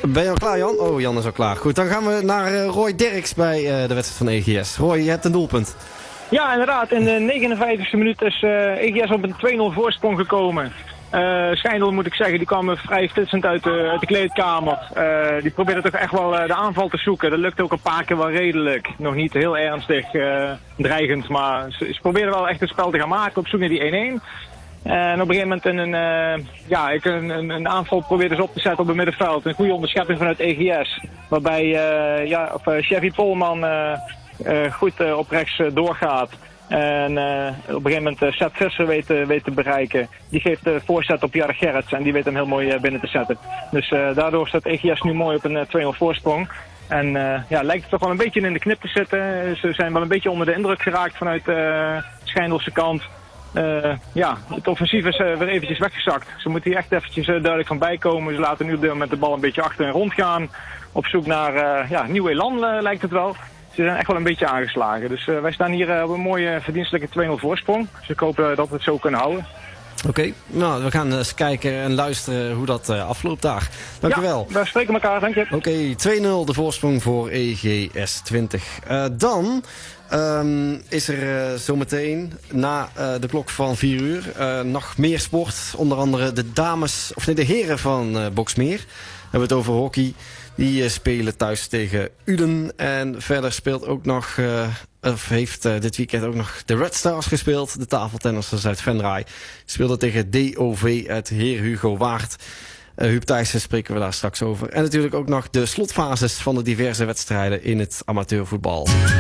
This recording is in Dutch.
Ben je al klaar, Jan? Oh, Jan is al klaar. Goed, dan gaan we naar Roy Derks bij de wedstrijd van EGS. Roy, je hebt een doelpunt. Ja, inderdaad. In de 59e minuut is EGS op een 2-0 voorsprong gekomen. Schijndel, moet ik zeggen, die kwam vrij flitsend uit de kleedkamer. Die probeerde toch echt wel de aanval te zoeken. Dat lukte ook een paar keer wel redelijk. Nog niet heel ernstig dreigend, maar ze probeerden wel echt een spel te gaan maken op zoek naar die 1-1. En op een gegeven moment een aanval probeerde ze op te zetten op het middenveld. Een goede onderschepping vanuit EGS. Waarbij Chevy Polman goed op rechts doorgaat. En op een gegeven moment Seth Visser weet te bereiken. Die geeft de voorzet op Jarre Gerrits en die weet hem heel mooi binnen te zetten. Dus daardoor staat EGS nu mooi op een 2-0 voorsprong. En lijkt het toch wel een beetje in de knip te zitten. Ze zijn wel een beetje onder de indruk geraakt vanuit Schijndelse kant. Het offensief is weer eventjes weggezakt. Ze moeten hier echt eventjes duidelijk van bijkomen. Ze laten nu met de bal een beetje achter en rond gaan. Op zoek naar nieuw elan lijkt het wel. Ze zijn echt wel een beetje aangeslagen. Dus wij staan hier op een mooie verdienstelijke 2-0 voorsprong. Dus ik hoop dat we het zo kunnen houden. Oké, nou, we gaan eens kijken en luisteren hoe dat afloopt daar. Dankjewel. Ja, we spreken elkaar, dank je. Oké, 2-0 de voorsprong voor EGS 20. Dan is er zometeen na de klok van 4 uur nog meer sport. Onder andere de heren van Boxmeer. We hebben het over hockey. Die spelen thuis tegen Uden. En verder speelt ook nog, heeft dit weekend ook nog de Red Stars gespeeld. De tafeltennissers uit Venray. Speelden tegen DOV uit Heer Hugo Waard. Huub Thijssen spreken we daar straks over. En natuurlijk ook nog de slotfases van de diverse wedstrijden in het amateurvoetbal.